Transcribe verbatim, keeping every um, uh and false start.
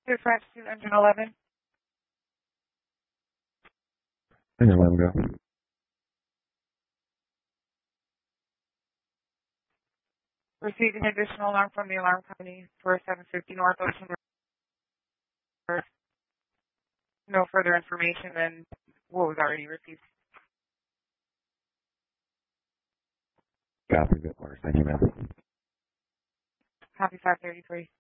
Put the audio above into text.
Dispatch to engine eleven. Engine eleven, go. Received an additional alarm from the alarm company for seven fifty North Ocean Road. No further information than what was already received. Copy, good orders. Thank you, ma'am. Copy five thirty-three.